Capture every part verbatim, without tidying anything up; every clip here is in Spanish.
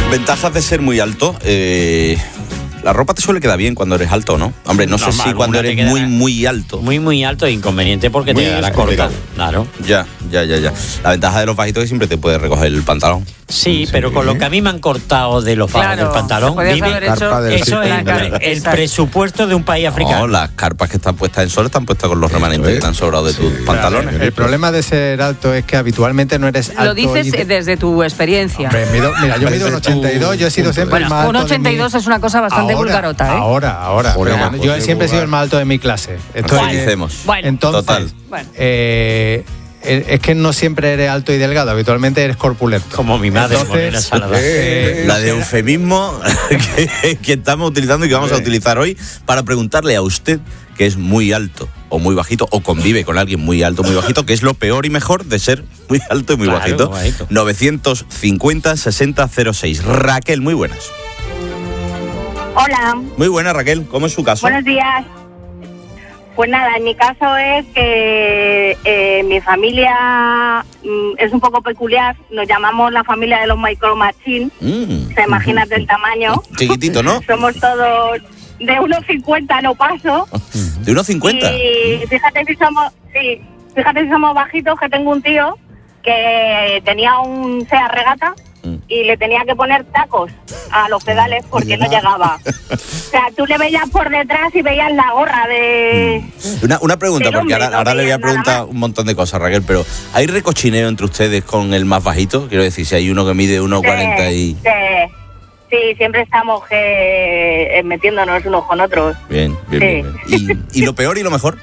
Ventajas de ser muy alto. Eh, la ropa te suele quedar bien cuando eres alto, ¿no? Hombre, no Normal, sé si cuando eres muy, muy alto. Muy, muy alto es inconveniente porque Muy te da la complicado. corta. Claro. Ya, ya, ya, ya. La ventaja de los bajitos es que siempre te puedes recoger el pantalón. Sí, sí, pero con lo que a mí me han cortado de los bajos Claro, del pantalón, podías haber hecho- Carpa del eso es sitio. el, el presupuesto de un país africano. No, las carpas que están puestas en sol están puestas con los remanentes es. que te han sobrado de tus pantalones. El problema de ser alto es que habitualmente no eres alto. Lo dices y de- desde tu experiencia. Hombre, mido- mira, yo mido un ochenta y dos, yo he sido siempre Bueno, el más un alto de ochenta y dos mi- es una cosa bastante Ahora, vulgarota, ¿eh? Ahora, ahora. Joder, pero bueno, pues yo qué siempre he sido vulgar. el más alto de mi clase. Bueno, Analicemos. Bueno, Entonces, Total. Bueno. eh, es que no siempre eres alto y delgado, habitualmente eres corpulento. Como mi madre, Entonces, Morena Salada. eh, La de eufemismo que, que estamos utilizando y que vamos a utilizar hoy para preguntarle a usted que es muy alto o muy bajito o convive con alguien muy alto, muy bajito, que es lo peor y mejor de ser muy alto y muy Claro, bajito. bajito. novecientos cincuenta sesenta cero seis. Raquel, muy buenas. Hola, Muy buena, Raquel. ¿Cómo es su caso? buenos días. Pues nada, en mi caso es que eh, mi familia mm, es un poco peculiar. Nos llamamos la familia de los Micro Machine. Mm, Se imaginan del tamaño. chiquitito, ¿no? Somos todos de uno cincuenta, no paso. De unos cincuenta. Y fíjate si somos, sí, fíjate si somos bajitos, que tengo un tío que tenía un Seat Regata y le tenía que poner tacos a los pedales porque no llegaba. O sea, tú le veías por detrás y veías la gorra de... Una, una pregunta, Del porque hombre, ahora, no ahora le voy a veías nada preguntar más. un montón de cosas, Raquel, pero ¿hay recochineo entre ustedes con el más bajito? Quiero decir, si hay uno que mide uno cuarenta y... Sí, sí, siempre estamos eh, metiéndonos unos con otros. Bien, bien, bien, bien. ¿Y, y lo peor y lo mejor?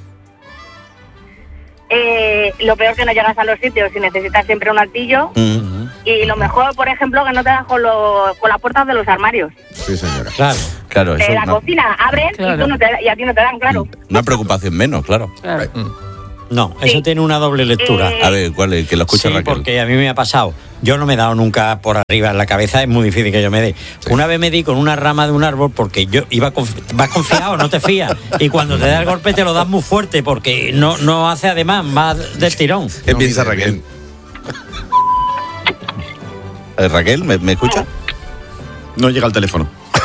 Eh, lo peor que no llegas a los sitios y necesitas siempre un altillo. Mm. Y lo mejor, por ejemplo, que no te das con, lo- con las puertas de los armarios. Sí, señora. Claro. Claro, eso De es la una, cocina abren Claro. y, tú no te, y a ti no te dan, claro. una preocupación menos, claro. Claro. No, Sí. eso tiene una doble lectura. Eh, A ver, ¿cuál es? Que lo escuche Sí, Raquel. porque a mí me ha pasado. Yo no me he dado nunca por arriba en la cabeza, es muy difícil que yo me dé. Una vez me di con una rama de un árbol porque yo iba confi- vas confiado, no te fías. Y cuando te da el golpe te lo das muy fuerte porque no, no hace además más del tirón. ¿Qué No piensa mide Raquel? bien. Eh, Raquel, ¿me, me escucha? No llega el teléfono.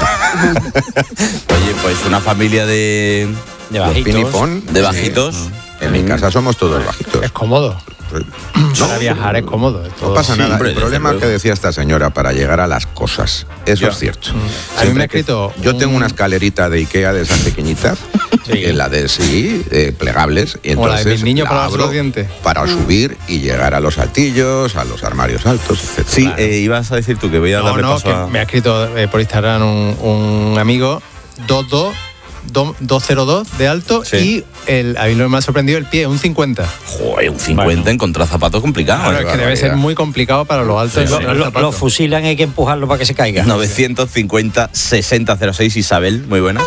Oye, pues una familia de, De Los bajitos. pinipón, de bajitos. En mi casa somos todos bajitos. es cómodo. Para viajar es cómodo. es No todo. pasa Sí, nada. hombre, El desde problema luego. que decía esta señora para llegar a las cosas, eso Ya. es cierto. A mí me Siempre ha que- escrito Yo un- tengo una escalerita de Ikea de esas pequeñitas, Sí. eh, la de sí, eh, plegables, y O la de entonces mis niños la para lavarse abro los dientes. para subir y llegar a los altillos, a los armarios altos, etcétera. Sí, eh, ibas a decir tú que voy a No, darle no, paso que a... me ha escrito eh, por Instagram un, un amigo dos dos doscientos dos de alto Sí. y el, a mí lo que me ha sorprendido el pie, un cincuenta. Joder, un cincuenta Bueno. encontrar zapatos complicado. Claro, ¿eh? es que debe ser muy complicado para los altos. Lo, encontrar lo- zapatos. lo fusilan, hay que empujarlo para que se caiga. novecientos cincuenta sesenta cero seis. Isabel, muy buenas.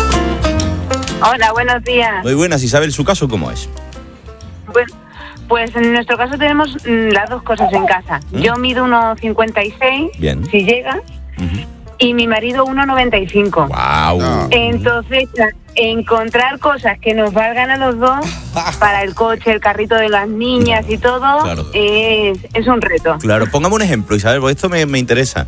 Hola, buenos días. Muy buenas, Isabel, ¿su caso cómo es? Pues, pues en nuestro caso tenemos mm, las dos cosas en casa. ¿Mm? Yo mido uno cincuenta y seis, Bien. si llega, Ujú. y mi marido uno noventa y cinco. Wow. No. Entonces, encontrar cosas que nos valgan a los dos para el coche, el carrito de las niñas y todo, Claro. es, es un reto. Claro, póngame un ejemplo, Isabel, porque esto me, me interesa.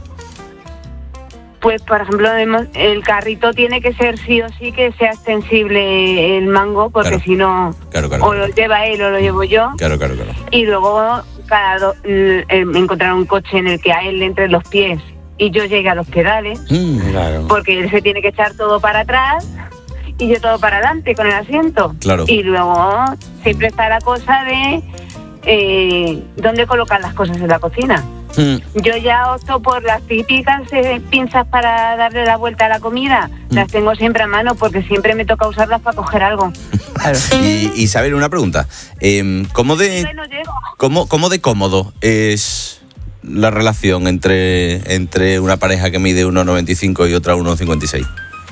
Pues, por ejemplo, hemos- el carrito tiene que ser sí o sí que sea extensible el mango, porque Claro. si no, Claro, claro. o lo lleva él o lo llevo yo. Claro, claro, claro. Y luego cada do- mm, eh, encontrar un coche en el que a él le entre los pies y yo llegue a los pedales, Mm, Claro. porque él se tiene que echar todo para atrás y yo todo para adelante con el asiento. Claro. Y luego siempre está la cosa de eh, dónde colocar las cosas en la cocina. mm. Yo ya opto por las típicas eh, pinzas para darle la vuelta a la comida. Las tengo siempre a mano porque siempre me toca usarlas para coger algo. Y Isabel, una pregunta. Em, ¿cómo, de, Yo no llego. cómo, ¿Cómo de cómodo es la relación entre, entre una pareja que mide uno noventa y cinco y otra uno cincuenta y seis?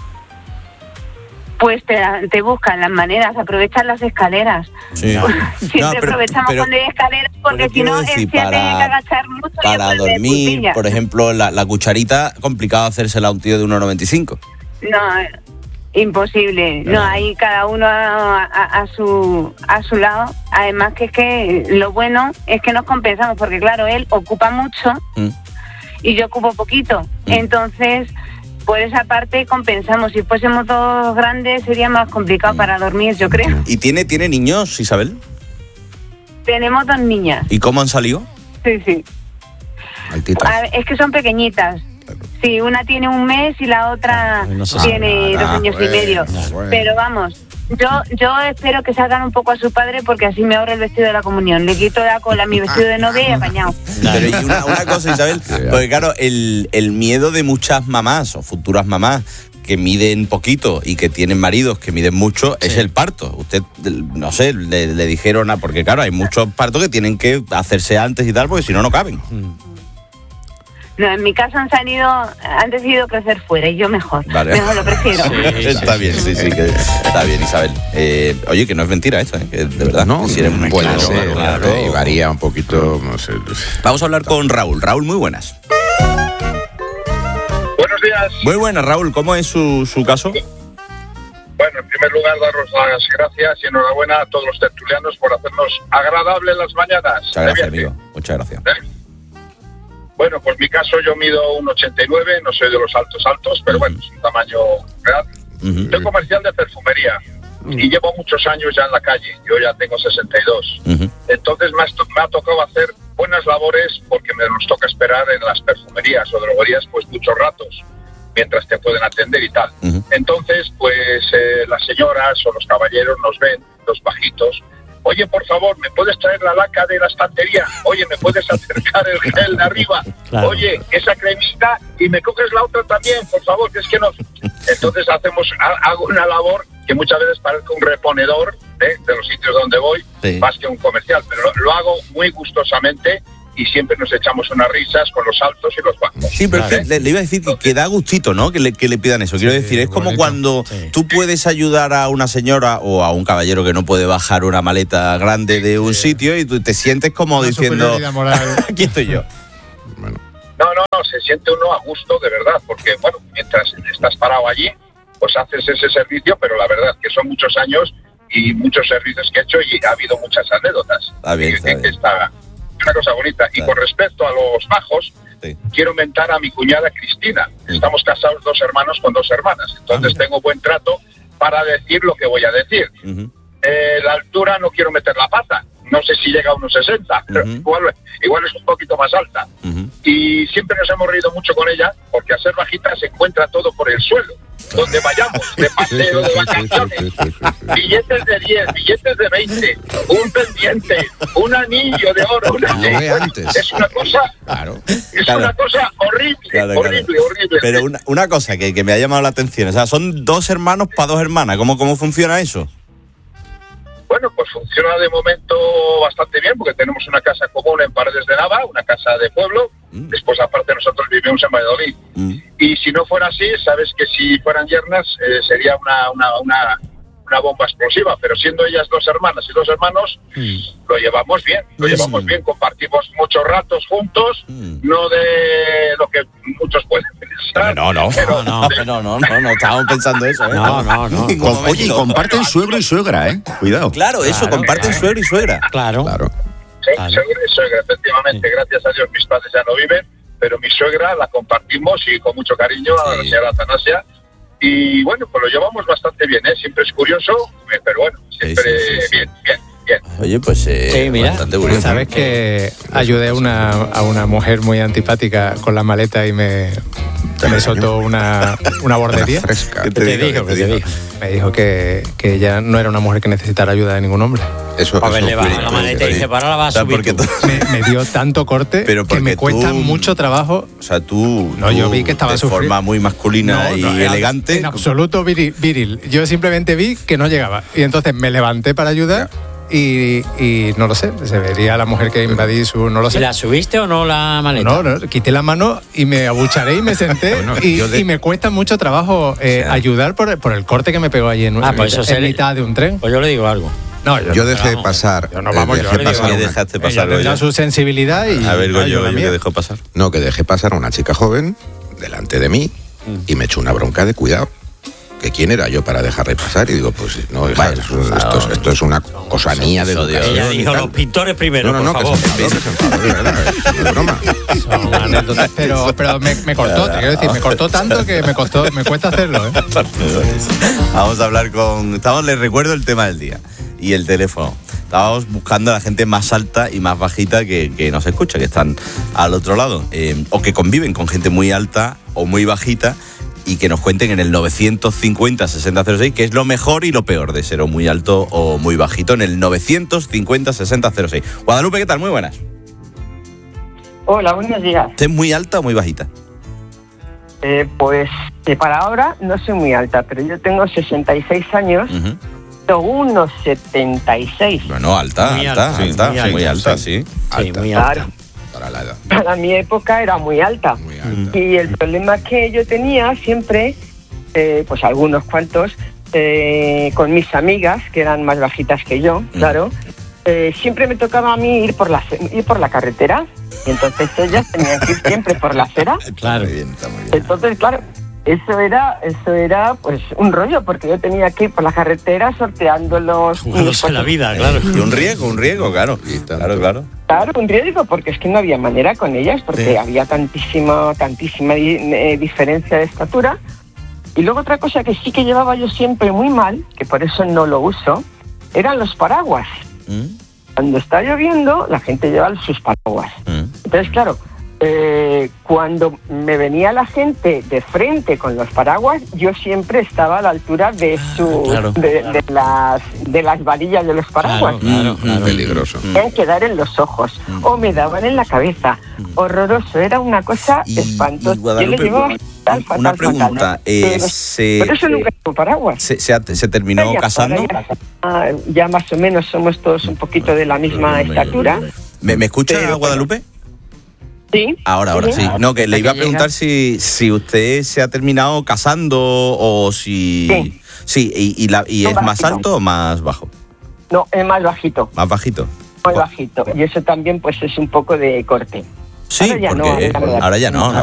Pues te, te buscan las maneras, aprovechan las escaleras. Sí. Siempre No, pero- aprovechamos pero- cuando hay escaleras porque pero si quiero no decir, él se ha para- tenido que agachar mucho y Para después de dormir, puntillas. por ejemplo, la, la cucharita, complicado hacérsela a un tío de uno noventa y cinco. No, eh, imposible. No, ahí cada uno a, a- a su a su lado. Además que es que lo bueno es que nos compensamos porque claro, él ocupa mucho Mm. y yo ocupo poquito. Mm. Entonces, por esa parte compensamos. Si fuésemos dos grandes sería más complicado para dormir, yo creo. ¿Y tiene, tiene niños, Isabel? Tenemos dos niñas. ¿Y cómo han salido? Sí, sí. Altitas. A ver, es que son pequeñitas. Sí, una tiene un mes y la otra no sé. tiene Ah, dos años bueno, y medio. bueno. Pero vamos, yo yo espero que salgan un poco a su padre porque así me ahorro el vestido de la comunión. Le quito la cola a mi vestido de novia y apañado. Pero y una, una cosa, Isabel, porque claro, el, el miedo de muchas mamás o futuras mamás que miden poquito y que tienen maridos que miden mucho es el parto. Usted, no sé, le, le dijeron, a, porque claro, hay muchos partos que tienen que hacerse antes y tal, porque si no, no caben. No, en mi caso han salido, han decidido crecer fuera y yo mejor. Vale. Mejor lo prefiero. Sí. Está bien, sí, sí, que está bien, Isabel. Eh, oye, que no es mentira esto, ¿eh? Que de verdad, No, si eres muy puede claro, ser, claro. claro, y varía un poquito, no sé. Vamos a hablar con Raúl. Raúl, muy buenas. Buenos días. Muy buenas, Raúl. ¿Cómo es su, su caso? Bueno, en primer lugar, daros las gracias y enhorabuena a todos los tertulianos por hacernos agradables las mañanas. Muchas gracias, De viaje. amigo. Muchas gracias. ¿Eh? Bueno, pues mi caso yo mido un ochenta y nueve, no soy de los altos altos, pero bueno, es un tamaño real. Ujú. Soy comercial de perfumería y llevo muchos años ya en la calle. Yo ya tengo sesenta y dos. Ujú. Entonces me ha, me ha tocado hacer buenas labores porque me nos toca esperar en las perfumerías o droguerías pues muchos ratos mientras te pueden atender y tal. Ujú. Entonces, pues eh, las señoras o los caballeros nos ven, los bajitos. Oye, por favor, ¿me puedes traer la laca de la estantería? Oye, ¿me puedes acercar el gel de arriba? Claro. Oye, esa cremita y me coges la otra también, por favor, que es que no... Entonces hacemos, ha- hago una labor que muchas veces parezco un reponedor ¿eh? de los sitios donde voy, Sí. más que un comercial, pero lo, lo hago muy gustosamente y siempre nos echamos unas risas con los altos y los bajos. Sí, pero es que le, le iba a decir que, que da gustito, ¿no? Que le, que le pidan eso. Quiero decir, es como bonito. cuando Sí. tú puedes ayudar a una señora o a un caballero que no puede bajar una maleta grande de un sitio y tú te sientes como Una diciendo, superioridad moral. aquí estoy yo. Bueno, No, no, no, se siente uno a gusto, de verdad, porque, bueno, mientras estás parado allí, pues haces ese servicio, pero la verdad que son muchos años y muchos servicios que he hecho y ha habido muchas anécdotas. Está bien, Y está que- bien. que está una cosa bonita. Y Claro. con respecto a los bajos, Sí. quiero mentar a mi cuñada Cristina. Mm. Estamos casados dos hermanos con dos hermanas, entonces Ah, mira. tengo buen trato para decir lo que voy a decir. Ujú. Eh, la altura no quiero meter la pata. No sé si llega a unos sesenta, pero Ujú. igual, igual es un poquito más alta. Ujú. Y siempre nos hemos reído mucho con ella, porque al ser bajita se encuentra todo por el suelo. Donde vayamos, de paseo, de vacaciones. Billetes de diez, billetes de veinte, un pendiente, un anillo de oro. Una... Lo ve antes. Es una cosa, claro. es Claro. una cosa horrible, Claro, claro. horrible, horrible. Pero una, una cosa que, que me ha llamado la atención, o sea, son dos hermanos para dos hermanas. ¿Cómo, cómo funciona eso? Bueno, pues funciona de momento bastante bien porque tenemos una casa común en Paredes de Nava, una casa de pueblo. Mm. Después, aparte, nosotros vivimos en Valladolid. Mm. Y si no fuera así, sabes que si fueran yernas eh, sería una, una, una, una bomba explosiva. Pero siendo ellas dos hermanas y dos hermanos, lo llevamos bien. Lo Mm. llevamos bien, compartimos muchos ratos juntos, Mm. no de lo que muchos pueden pensar. No, no, pero no, de- no, no, no, no, estábamos pensando eso, ¿eh? No, no, no. En ningún Con- oye, y momento. comparten suegro y suegra, ¿eh? Cuidado. Claro, eso, Claro. comparten suegro y suegra. Claro. Claro. Sí, Claro. suegra y suegra, efectivamente. Gracias a Dios mis padres ya no viven, pero mi suegra la compartimos y con mucho cariño a la Sí. señora Atanasia. Y bueno, pues lo llevamos bastante bien, ¿eh? Siempre es curioso, eh, pero bueno, siempre Sí, sí, sí, sí. bien, bien, bien. Oye, pues eh, Sí, mira. bastante curioso. ¿Sabes que ayudé a una, a una mujer muy antipática con la maleta y me, me soltó una, una bordería? Una fresca. ¿Qué ¿Qué te dijo? ¿Qué te dijo? Me dijo que, que ella no era una mujer que necesitara ayuda de ningún hombre. Eso, A ver, eso le baja ocurre, la maleta y sí. dice, para la O vas a sea, subir porque tú. tú- Me, me dio tanto corte Pero que me porque cuesta tú- mucho trabajo. O sea, tú, No, tú yo vi que estaba de sufriendo. forma muy masculina No, y no, en- elegante. En absoluto viril, viril. Yo simplemente vi que no llegaba. Y entonces me levanté para ayudar y, y no lo sé. Se vería la mujer que invadí su. No lo ¿Y sé. la subiste o no la maleta? No, no, quité la mano y me abucharé y me senté. Bueno, y, yo de- y me cuesta mucho trabajo eh, ayudar por, por el corte que me pegó allí en, Ah, en pues mitad- eso en se- mitad de un tren. Pues yo le digo algo. No, Yo dejé vamos, pasar. yo no, eh, vamos, yo dejé le digo pasar ¿Qué una- dejaste Ella pasar, tendrá Goyo? su sensibilidad y. A ver, no, yo Goyo, la ¿qué mía. dejó pasar? No, que dejé pasar a una chica joven delante de mí y me echó una bronca de cuidado. que quién era yo para dejarle pasar. Y digo, pues no, hija, Bueno, eso- esto, es- esto es una osanía de eso, Dios. Ella educación y dijo tal. los pintores primero, No, no, no, por que favor. se enfadó, que se enfadó, de verdad, es una broma. Son anécdotas, pero, pero me, me cortó, te quiero decir, me cortó tanto que me costó, me cuesta hacerlo, ¿eh? Vamos a hablar con... Estamos, les recuerdo el tema del día y el teléfono. Estábamos buscando a la gente más alta y más bajita que, que nos escucha, que están al otro lado, eh, o que conviven con gente muy alta o muy bajita, y que nos cuenten en el novecientos cincuenta sesenta cero seis qué es lo mejor y lo peor de ser o muy alto o muy bajito, en el novecientos cincuenta sesenta cero seis. Guadalupe, ¿qué tal? Muy buenas. Hola, buenos días. ¿Usted es muy alta o muy bajita? Eh, pues que para ahora no soy muy alta, pero yo tengo sesenta y seis años, Uh-huh. tengo unos setenta y seis. Bueno, alta, Muy alta, alta, alta, muy muy alta, alta, sí. Sí, Alta. muy alta. Claro, Para la edad. para mi época era muy alta. Muy alta. Y el problema que yo tenía siempre, eh, pues algunos cuantos, eh, con mis amigas, que eran más bajitas que yo, claro, eh, siempre me tocaba a mí ir por la, ir por la carretera. Y entonces ellas tenían que ir siempre por la acera. Claro. Muy bien, está muy bien. Entonces, claro, eso era, eso era pues un rollo, porque yo tenía que ir por la carretera sorteando los... Jugándose la vida, claro. Y un riesgo, un riesgo, claro. Y tanto. Claro, claro. Claro, un riesgo, porque es que no había manera con ellas, porque Sí. había tantísima, tantísima di- eh, diferencia de estatura. Y luego otra cosa que sí que llevaba yo siempre muy mal, que por eso no lo uso, eran los paraguas. Mm, Cuando está lloviendo, la gente lleva sus paraguas. mm. Entonces, claro, eh, cuando me venía la gente de frente con los paraguas, yo siempre estaba a la altura de su, claro. de, de las, de las varillas de los paraguas. Claro, claro, Mm, claro. Peligroso. Me tenían que dar en los ojos, o me daban en la cabeza. Horroroso, era una cosa Y- espantosa. y Yo Guadalupe, le llevaba fatal, fatal, una fatal. pregunta, eh, Pero- se- Por eso nunca tuve paraguas. ¿Se, se, ha- se terminó Ya, casando? ahora Ya, ya más o menos somos todos un poquito de la misma estatura. ¿Me, me escucha, Pero- Guadalupe? Sí. Ahora, ahora sí. No, que le iba a que preguntar si, si usted se ha terminado casando o si... Sí. Sí, y, y, la, y No, es más bajito. alto o más bajo? No, es más bajito. Más bajito. Muy bajito. Y eso también pues es un poco de corte. Sí, Ahora ya no, porque ahora ya no. ahora ya no, no.